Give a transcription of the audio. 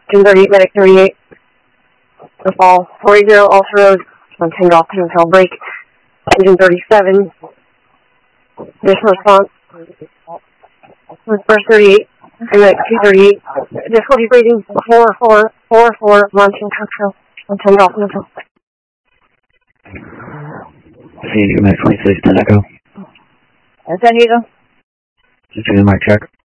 1038, medic 38. The fall 40 off road, 10 Golf Hotel break. Engine 37. Additional response. First 38. Medic 238. Difficulty rating 444. Launching control. 10 Golf Hotel. San Diego, Mac 26, 10 Echo. San Diego. Just doing my check.